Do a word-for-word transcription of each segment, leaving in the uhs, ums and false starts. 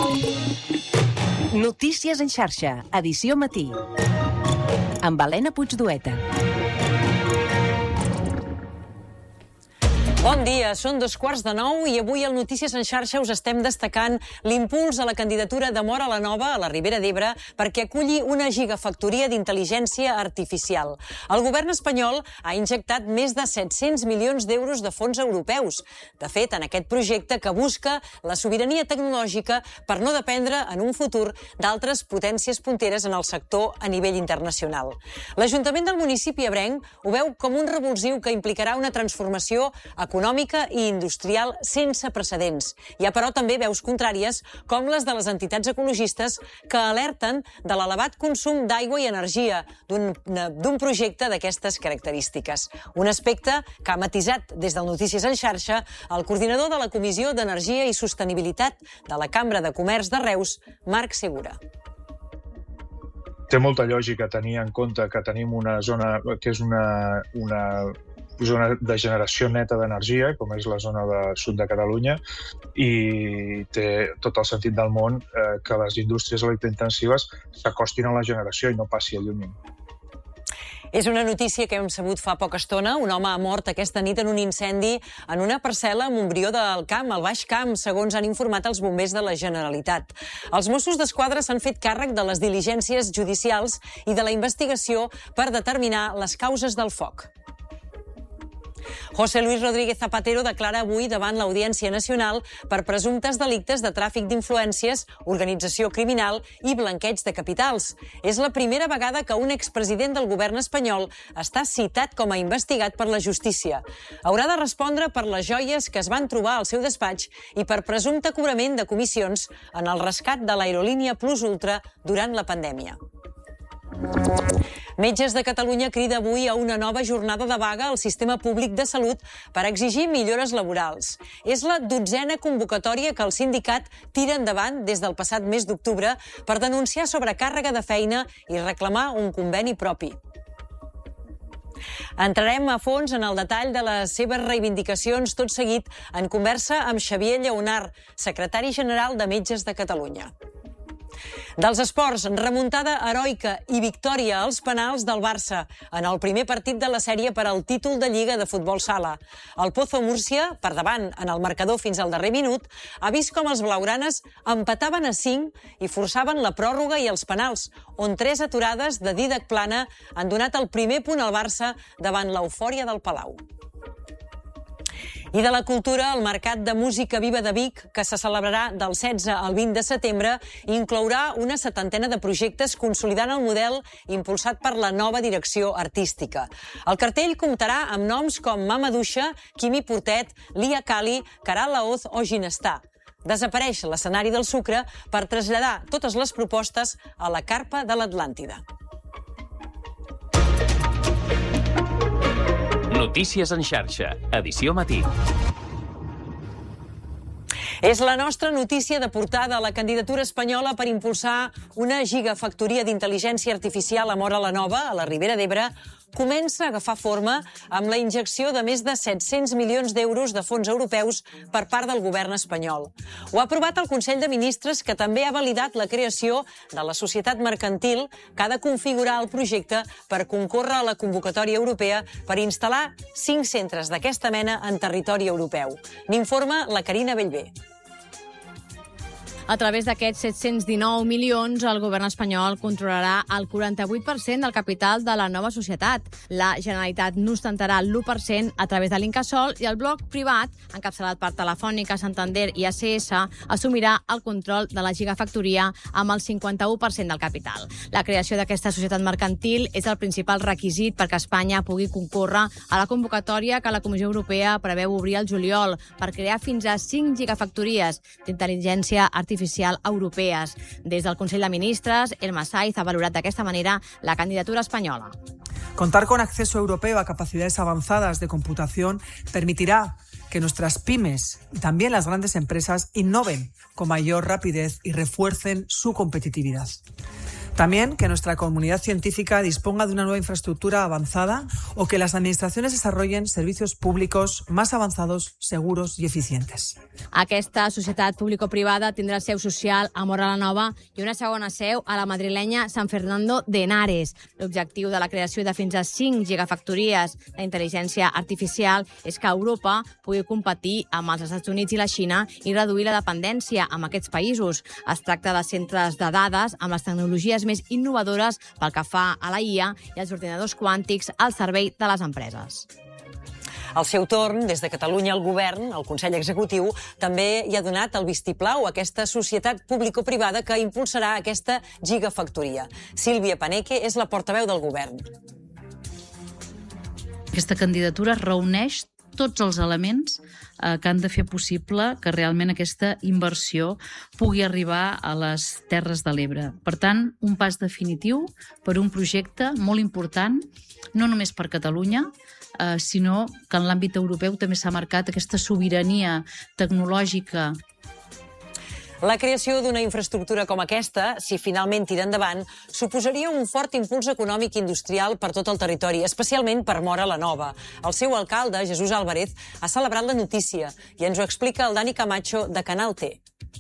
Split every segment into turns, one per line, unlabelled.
Notícies en xarxa, edició matí. Amb Helena Puigdueta.
Bon dia, són dos quarts de nou i avui al Notícies en xarxa us estem destacant l'impuls a la candidatura de Móra la Nova a la Ribera d'Ebre perquè aculli una gigafactoria d'intel·ligència artificial. El govern espanyol ha injectat més de set-cents milions d'euros de fons europeus. De fet, en aquest projecte que busca la sobirania tecnològica per no dependre en un futur d'altres potències punteres en el sector a nivell internacional. L'Ajuntament del municipi ebrenc ho veu com un revulsiu que implicarà una transformació econòmica i industrial sense precedents. Hi ha, però, també veus contràries, com les de les entitats ecologistes, que alerten de l'elevat consum d'aigua i energia d'un projecte d'aquestes característiques. Un aspecte que ha matisat des del Notícies en xarxa el coordinador de la Comissió d'Energia i Sostenibilitat de la Cambra de Comerç de Reus, Marc Segura.
Té molta lògica tenir en compte que tenim una zona que és una, una zona de generació neta d'energia, com és la zona de sud de Catalunya, i té tot el sentit del món eh, que les indústries electrointensives s'acostin a la generació i no passi allunyin.
És una notícia que hem sabut fa poca estona. Un home ha mort aquesta nit en un incendi en una parcel·la a Montbrió del Camp, al Baix Camp, segons han informat els bombers de la Generalitat. Els Mossos d'Esquadra s'han fet càrrec de les diligències judicials i de la investigació per determinar les causes del foc. José Luis Rodríguez Zapatero declara avui davant l'Audiència Nacional per presumptes delictes de tràfic d'influències, organització criminal i blanqueig de capitals. És la primera vegada que un expresident del govern espanyol està citat com a investigat per la justícia. Haurà de respondre per les joies que es van trobar al seu despatx i per presumpte cobrament de comissions en el rescat de l'aerolínia Plus Ultra durant la pandèmia. Metges de Catalunya crida avui a una nova jornada de vaga al sistema públic de salut per exigir millores laborals. És la dotzena convocatòria que el sindicat tira endavant des del passat mes d'octubre per denunciar sobrecàrrega de feina i reclamar un conveni propi. Entrarem a fons en el detall de les seves reivindicacions tot seguit en conversa amb Xavier Lleonart, secretari general de Metges de Catalunya. Dels esports, remuntada heroica i victòria als penals del Barça en el primer partit de la sèrie per al títol de Lliga de Futbol Sala. El Pozo Múrcia, per davant en el marcador fins al darrer minut, ha vist com els blaugranes empataven a cinc i forçaven la pròrroga i els penals, on tres aturades de Dídac Plana han donat el primer punt al Barça davant l'eufòria del Palau. I de la cultura, el Mercat de Música Viva de Vic, que se celebrarà del setze al vint de setembre, inclourà una setantena de projectes consolidant el model impulsat per la nova direcció artística. El cartell comptarà amb noms com Mama Duixa, Quimi Portet, Lia Kali, Caral Laoz o Ginestar. Desapareix l'escenari del Sucre per traslladar totes les propostes a la carpa de l'Atlàntida.
Notícies en xarxa, edició matí.
És la nostra notícia de portada a la candidatura espanyola per impulsar una gigafactoria d'intel·ligència artificial a Móra la Nova, a la Ribera d'Ebre, comença a agafar forma amb la injecció de més de set-cents milions d'euros de fons europeus per part del govern espanyol. Ho ha aprovat el Consell de Ministres, que també ha validat la creació de la societat mercantil que ha de configurar el projecte per concórrer a la convocatòria europea per instal·lar cinc centres d'aquesta mena en territori europeu. N'informa la Carina Bellver.
A través d'aquests set-cents dinou milions, el govern espanyol controlarà el quaranta-vuit per cent del capital de la nova societat. La Generalitat n'ostentarà l'u per cent a través de l'Incasòl i el bloc privat, encapçalat per Telefònica, Santander i A C S, assumirà el control de la gigafactoria amb el cinquanta-u per cent del capital. La creació d'aquesta societat mercantil és el principal requisit perquè Espanya pugui concórrer a la convocatòria que la Comissió Europea preveu obrir al juliol per crear fins a cinc gigafactories d'intel·ligència artificial artificial europees. Des del Consell de Ministres, Elma Saiz ha valorat d'aquesta manera la candidatura espanyola.
Contar con acceso europeo a capacidades avanzadas de computación permitirá que nuestras pymes y también las grandes empresas innoven con mayor rapidez y refuercen su competitividad. También que nuestra comunidad científica disponga de una nueva infraestructura avanzada o que las administraciones desarrollen servicios públicos más avanzados, seguros y eficientes.
Aquesta societat público-privada tindrà seu social a Móra la Nova i una segona seu a la madrilenya San Fernando de Henares. L'objectiu de la creació de fins a cinc gigafactories d'intel·ligència artificial és que Europa pugui competir amb els Estats Units i la Xina i reduir la dependència amb aquests països. Es tracta de centres de dades amb les tecnologies més innovadores pel que fa a la I A i els ordinadors quàntics al servei de les empreses.
Al seu torn, des de Catalunya, el govern, el Consell Executiu, també hi ha donat el vistiplau a aquesta societat público-privada que impulsarà aquesta gigafactoria. Sílvia Paneque és la portaveu del govern.
Aquesta candidatura reuneix tots els elements eh, que han de fer possible que realment aquesta inversió pugui arribar a les Terres de l'Ebre. Per tant, un pas definitiu per un projecte molt important, no només per Catalunya, eh, sinó que en l'àmbit europeu també s'ha marcat aquesta sobirania tecnològica.
La creació d'una infraestructura com aquesta, si finalment tira endavant, suposaria un fort impuls econòmic i industrial per tot el territori, especialment per Móra la Nova. El seu alcalde, Jesús Álvarez, ha celebrat la notícia i ens ho explica el Dani Camacho de Canal T.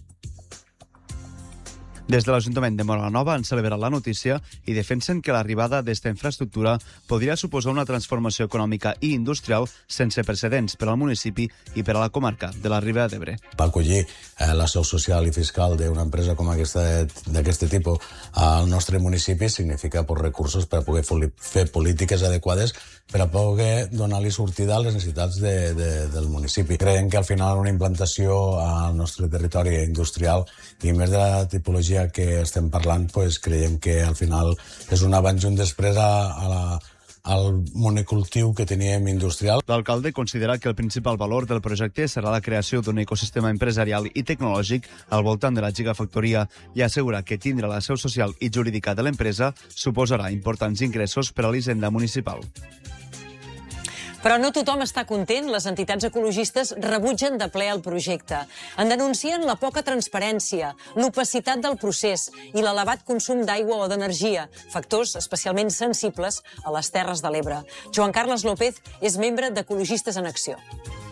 Des de l'Ajuntament de Móra la Nova han celebrat la notícia i defensen que l'arribada d'esta infraestructura podria suposar una transformació econòmica i industrial sense precedents per al municipi i per a la comarca de la Ribera d'Ebre.
Per acollir eh, la seu social i fiscal d'una empresa com aquesta d'aquest tipus al nostre municipi significa pues, recursos per a poder fer polítiques adequades per a poder donar-li sortida a les necessitats de, de, del municipi. Creiem que al final una implantació al nostre territori industrial i més de la tipologia que estem parlant, pues, creiem que al final és un abans i un després a, a la, al monocultiu que teníem industrial.
L'alcalde considera que el principal valor del projecte serà la creació d'un ecosistema empresarial i tecnològic al voltant de la gigafactoria i assegura que tindre la seu social i jurídica de l'empresa suposarà importants ingressos per a l'hisenda municipal.
Però no tothom està content. Les entitats ecologistes rebutgen de ple el projecte. En denuncien la poca transparència, l'opacitat del procés i l'elevat consum d'aigua o d'energia, factors especialment sensibles a les Terres de l'Ebre. Joan Carles López és membre d'Ecologistes en Acció.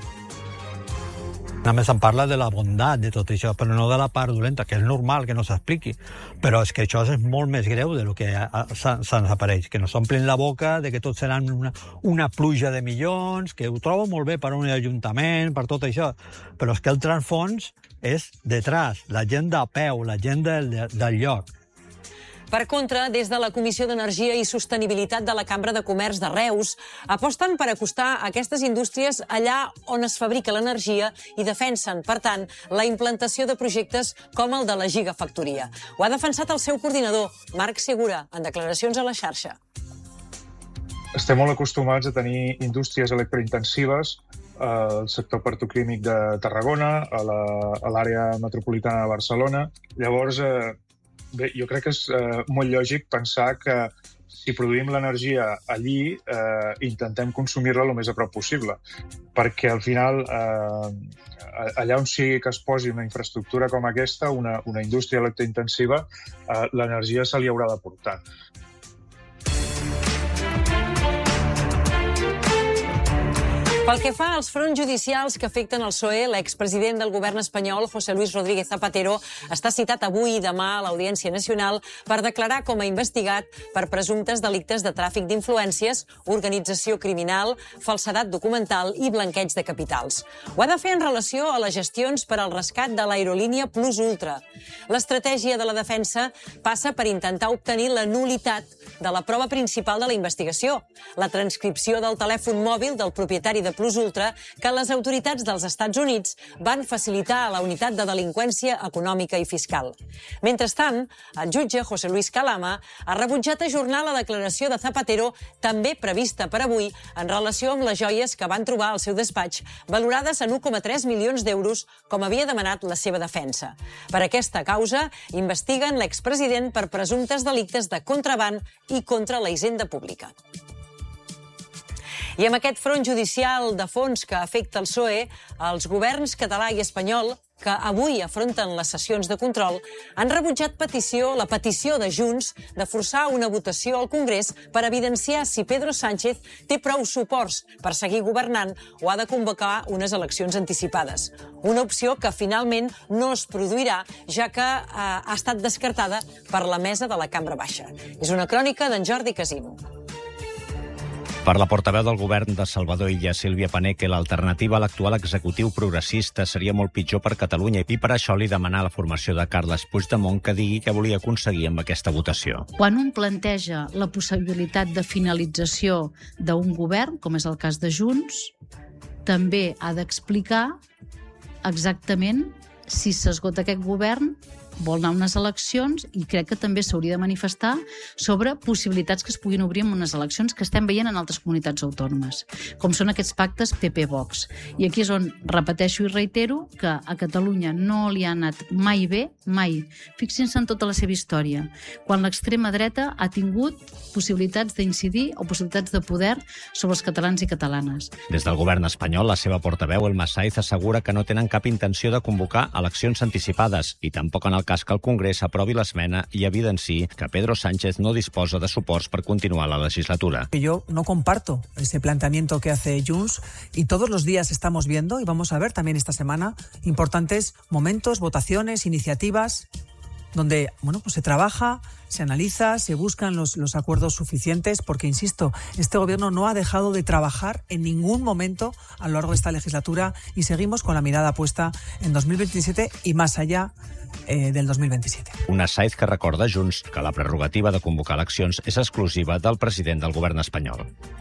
Només se'n parla de la bondat de tot això, però no de la part dolenta, que és normal que no s'expliqui. Però és que això és molt més greu del que se'ns apareix, que no s'omplin la boca de que tot serà una, una pluja de milions, que ho trobo molt bé per a un ajuntament, per tot això, però és que el transfons és detrás, la gent de peu, la gent del, del lloc.
Per contra, des de la Comissió d'Energia i Sostenibilitat de la Cambra de Comerç de Reus, aposten per acostar aquestes indústries allà on es fabrica l'energia i defensen, per tant, la implantació de projectes com el de la gigafactoria. Ho ha defensat el seu coordinador, Marc Segura, en declaracions a la xarxa.
Estem molt acostumats a tenir indústries electrointensives al sector petroquímic de Tarragona, a l'àrea metropolitana de Barcelona. Llavors, eh, Bé, jo crec que és eh, molt lògic pensar que si produïm l'energia allí, eh, intentem consumir-la el més a prop possible. Perquè al final, eh, allà on sigui que es posi una infraestructura com aquesta, una, una indústria electrointensiva, eh, l'energia se li haurà de portar.
Pel que fa als fronts judicials que afecten el P S O E, l'expresident del govern espanyol, José Luis Rodríguez Zapatero, està citat avui i demà a l'Audiència Nacional per declarar com a investigat per presumptes delictes de tràfic d'influències, organització criminal, falsedat documental i blanqueig de capitals. Ho ha de fer en relació a les gestions per al rescat de l'aerolínia Plus Ultra. L'estratègia de la defensa passa per intentar obtenir la nul·litat de la prova principal de la investigació, la transcripció del telèfon mòbil del propietari de Plus Ultra que les autoritats dels Estats Units van facilitar a la unitat de delinqüència econòmica i fiscal. Mentrestant, el jutge José Luis Calama ha rebutjat ajornar la declaració de Zapatero, també prevista per avui, en relació amb les joies que van trobar al seu despatx, valorades en un coma tres milions d'euros, com havia demanat la seva defensa. Per aquesta causa, investiguen l'expresident per presumptes delictes de contraban i contra la hisenda pública. I amb aquest front judicial de fons que afecta el P S O E, els governs català i espanyol que avui afronten les sessions de control, han rebutjat petició, la petició de Junts de forçar una votació al Congrés per evidenciar si Pedro Sánchez té prou suports per seguir governant o ha de convocar unes eleccions anticipades. Una opció que finalment no es produirà, ja que eh, ha estat descartada per la mesa de la Cambra Baixa. És una crònica d'en Jordi Casino.
Per la portaveu del govern de Salvador Illa, Sílvia Paneque, l'alternativa a l'actual executiu progressista seria molt pitjor per Catalunya i per això li demanà la formació de Carles Puigdemont que digui què volia aconseguir amb aquesta votació.
Quan un planteja la possibilitat de finalització d'un govern, com és el cas de Junts, també ha d'explicar exactament si s'esgota aquest govern, vol anar a unes eleccions i crec que també s'hauria de manifestar sobre possibilitats que es puguin obrir en unes eleccions que estem veient en altres comunitats autònomes, com són aquests pactes P P-Vox. I aquí és on repeteixo i reitero que a Catalunya no li ha anat mai bé, mai. Fixin-se en tota la seva història, quan l'extrema dreta ha tingut possibilitats d'incidir o possibilitats de poder sobre els catalans i catalanes.
Des del govern espanyol, la seva portaveu, Elma Saiz, assegura que no tenen cap intenció de convocar eleccions anticipades i tampoc en el cas que el Congrés aprovi l'esmena i evidenciï que Pedro Sánchez no disposa de suports per continuar la legislatura.
Yo no comparto ese planteamiento que hace Junts y todos los días estamos viendo, y vamos a ver también esta semana, importantes momentos, votaciones, iniciativas, donde bueno, pues se trabaja, se analiza, se buscan los, los acuerdos suficientes, porque, insisto, este gobierno no ha dejado de trabajar en ningún momento a lo largo de esta legislatura y seguimos con la mirada puesta en dos mil veintisiete y más allá eh, del dos mil veintisiete.
Una Saiz que recorda a Junts que la prerrogativa de convocar eleccions és exclusiva del president del govern espanyol.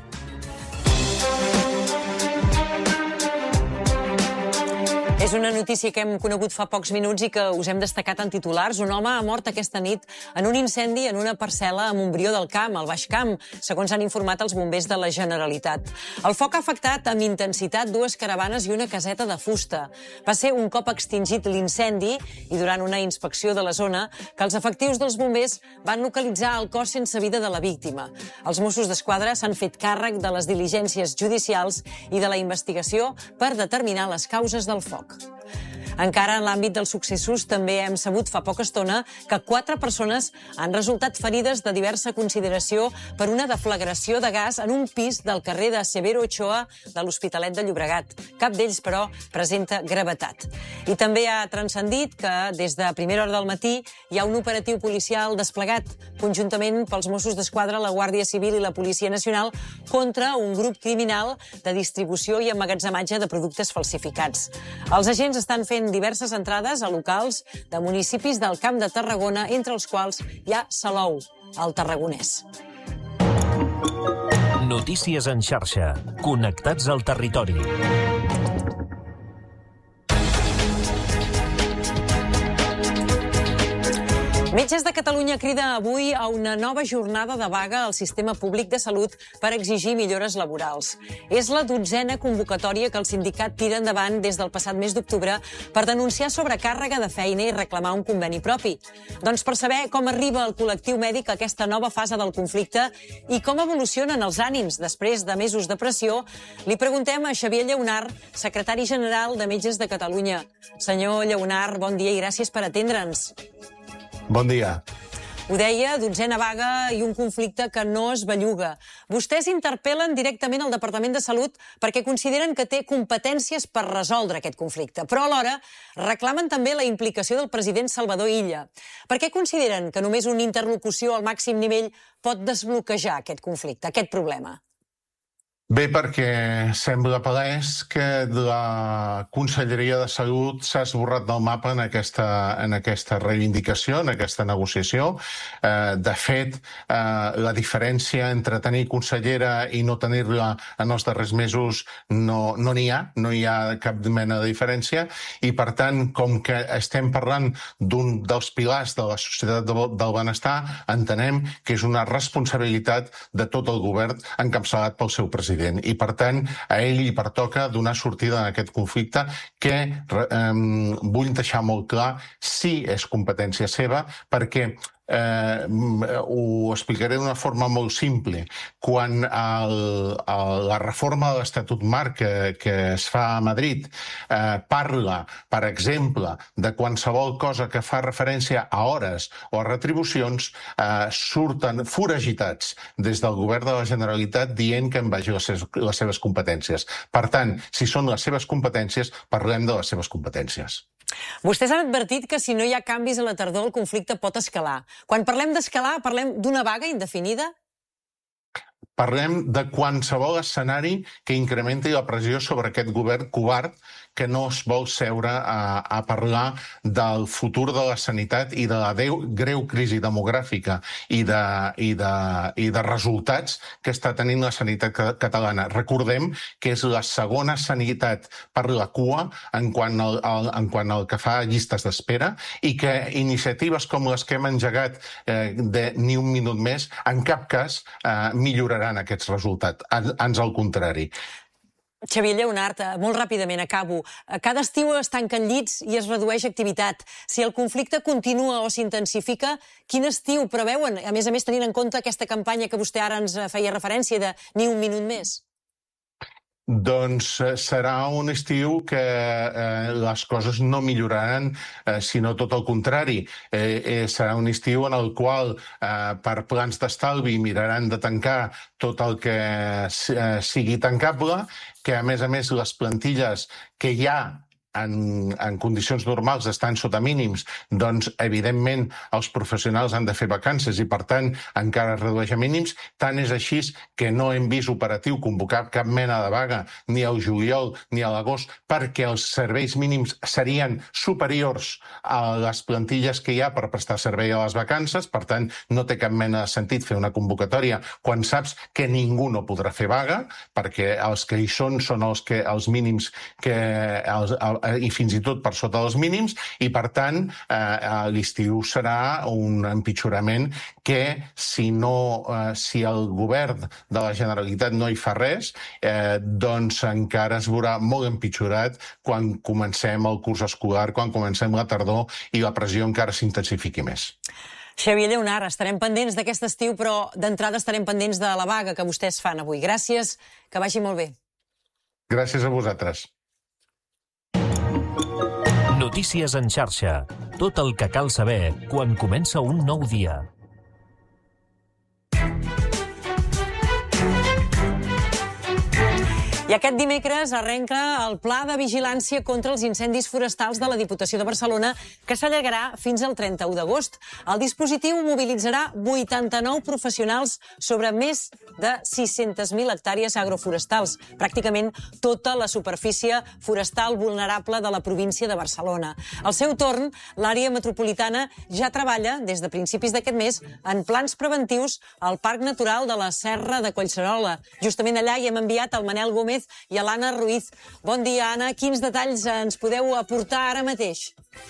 És una notícia que hem conegut fa pocs minuts i que us hem destacat en titulars. Un home ha mort aquesta nit en un incendi en una parcel·la a Montbrió del Camp, al Baix Camp, segons han informat els bombers de la Generalitat. El foc ha afectat amb intensitat dues caravanes i una caseta de fusta. Va ser un cop extingit l'incendi i durant una inspecció de la zona que els efectius dels bombers van localitzar el cos sense vida de la víctima. Els Mossos d'Esquadra s'han fet càrrec de les diligències judicials i de la investigació per determinar les causes del foc. Encara en l'àmbit dels successos també hem sabut fa poca estona que quatre persones han resultat ferides de diversa consideració per una deflagració de gas en un pis del carrer de Severo Ochoa de l'Hospitalet de Llobregat. Cap d'ells, però, presenta gravetat. I també ha transcendit que des de primera hora del matí hi ha un operatiu policial desplegat conjuntament pels Mossos d'Esquadra, la Guàrdia Civil i la Policia Nacional contra un grup criminal de distribució i emmagatzematge de productes falsificats. Els agents estan fent diverses entrades a locals de municipis del Camp de Tarragona, entre els quals hi ha Salou, el tarragonès.
Notícies en xarxa. Connectats al territori.
Metges de Catalunya crida avui a una nova jornada de vaga al sistema públic de salut per exigir millores laborals. És la dotzena convocatòria que el sindicat tira endavant des del passat mes d'octubre per denunciar sobrecàrrega de feina i reclamar un conveni propi. Doncs per saber com arriba el col·lectiu mèdic a aquesta nova fase del conflicte i com evolucionen els ànims després de mesos de pressió, li preguntem a Xavier Lleonart, secretari general de Metges de Catalunya. Senyor Lleonart, bon dia i gràcies per atendre'ns.
Bon dia.
Ho deia, dotzena vaga i un conflicte que no es belluga. Vostès interpel·len directament al Departament de Salut perquè consideren que té competències per resoldre aquest conflicte, però alhora reclamen també la implicació del president Salvador Illa. Per què consideren que només una interlocució al màxim nivell pot desbloquejar aquest conflicte, aquest problema?
Bé, perquè sembla palès que la Conselleria de Salut s'ha esborrat del mapa en aquesta, en aquesta reivindicació, en aquesta negociació. Eh, de fet, eh, la diferència entre tenir consellera i no tenir-la en els darrers mesos no no n'hi ha, no hi ha cap mena de diferència, i per tant, com que estem parlant d'un dels pilars de la societat del benestar, entenem que és una responsabilitat de tot el govern encapçalat pel seu president. I, per tant, a ell li pertoca donar sortida a aquest conflicte que eh, vull deixar molt clar si és competència seva, perquè eh, ho explicaré d'una forma molt simple. Quan el, el, la reforma de l'Estatut Marc que, que es fa a Madrid eh, parla, per exemple, de qualsevol cosa que fa referència a hores o a retribucions, eh, surten foragitats des del govern de la Generalitat dient que envaeixi les seves, les seves competències. Per tant, si són les seves competències, parlem de les seves competències.
Vostès han advertit que si no hi ha canvis a la tardor el conflicte pot escalar. Quan parlem d'escalar, parlem d'una vaga indefinida?
Parlem de qualsevol escenari que incrementi la pressió sobre aquest govern covard que no es vol seure a, a parlar del futur de la sanitat i de la deu, greu crisi demogràfica i de, i, de, i de resultats que està tenint la sanitat catalana. Recordem que és la segona sanitat per la cua en quant al, al, en quant al que fa llistes d'espera i que iniciatives com les que hem engegat eh, de ni un minut més en cap cas eh, milloraran aquests resultats. Ans al contrari.
Xavier Lleonart, molt ràpidament, acabo. Cada estiu es tanquen llits i es redueix activitat. Si el conflicte continua o s'intensifica, quin estiu preveuen? A més a més, tenint en compte aquesta campanya que vostè ara ens feia referència de ni un minut més.
Doncs serà un estiu que eh, les coses no milloraran, eh, sinó tot el contrari. Eh, eh, serà un estiu en el qual, eh, per plans d'estalvi, miraran de tancar tot el que eh, sigui tancable, que a més a més les plantilles que hi ha en, en condicions normals estan sota mínims, doncs evidentment els professionals han de fer vacances i per tant encara es redueix a mínims. Tant és així que no hem vist operatiu convocar cap mena de vaga ni al juliol ni a l'agost perquè els serveis mínims serien superiors a les plantilles que hi ha per prestar servei a les vacances. Per tant, no té cap mena de sentit fer una convocatòria quan saps que ningú no podrà fer vaga perquè els que hi són són els, que, els mínims que els, el, i fins i tot per sota dels mínims, i per tant eh, l'estiu serà un empitjorament que si, no, eh, si el govern de la Generalitat no hi fa res, eh, doncs encara es veurà molt empitjorat quan comencem el curs escolar, quan comencem la tardor i la pressió encara s'intensifiqui més.
Xavier Lleonart, estarem pendents d'aquest estiu, però d'entrada estarem pendents de la vaga que vostès fan avui. Gràcies, que vagi molt bé.
Gràcies a vosaltres.
Notícies en xarxa. Tot el que cal saber quan comença un nou dia.
I aquest dimecres arrenca el Pla de Vigilància contra els incendis forestals de la Diputació de Barcelona, que s'allargarà fins al trenta-u d'agost. El dispositiu mobilitzarà vuitanta-nou professionals sobre més de sis-centes mil hectàrees agroforestals, pràcticament tota la superfície forestal vulnerable de la província de Barcelona. Al seu torn, l'àrea metropolitana ja treballa, des de principis d'aquest mes, en plans preventius al Parc Natural de la Serra de Collserola. Justament allà hi hem enviat el Manel Gómez i a l'Anna Ruiz. Bon dia, Anna. Quins detalls ens podeu aportar ara mateix?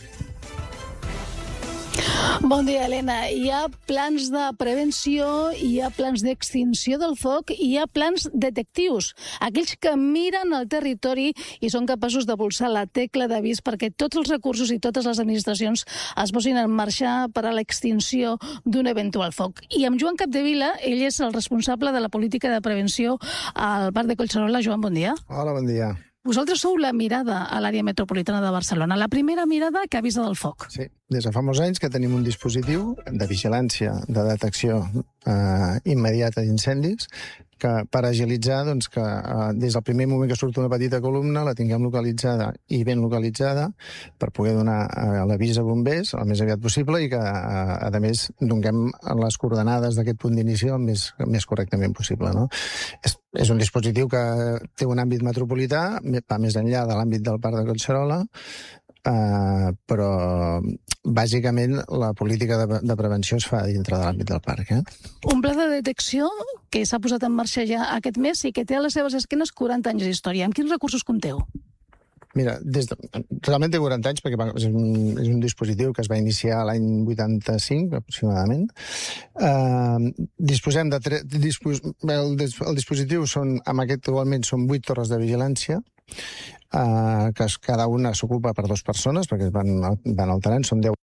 Bon dia, Helena. Hi ha plans de prevenció, hi ha plans d'extinció del foc i hi ha plans detectius. Aquells que miren el territori i són capaços de pulsar la tecla d'avís perquè tots els recursos i totes les administracions es posin en marxa per a l'extinció d'un eventual foc. I amb Joan Capdevila, ell és el responsable de la política de prevenció al Parc de Collserola. Joan, bon dia.
Hola, bon dia.
Vosaltres sou la mirada a l'àrea metropolitana de Barcelona, la primera mirada que avisa del foc.
Sí, des de fa molts anys que tenim un dispositiu de vigilància, de detecció eh, immediata d'incendis, que per agilitzar doncs, que eh, des del primer moment que surt una petita columna la tinguem localitzada i ben localitzada per poder donar eh, l'avís a bombers el més aviat possible i que, eh, a més, donem les coordenades d'aquest punt d'inici el més, més correctament possible. No? És, és un dispositiu que té un àmbit metropolità, va més enllà de l'àmbit del Parc de Collserola, Uh, però bàsicament la política de, de prevenció es fa dintre de l'àmbit del parc. Eh?
Un pla de detecció que s'ha posat en marxa ja aquest mes i que té a les seves esquenes quaranta anys d'història. Amb quins recursos compteu?
Mira, des de, realment té quaranta anys perquè és un, és un dispositiu que es va iniciar l'any vuitanta-cinc, aproximadament. Uh, disposem de... Tre, dispos, el, el dispositiu són, amb aquest actualment, són vuit torres de vigilància, Uh, que cada una s'ocupa per dues persones, perquè van, van alternant, són deu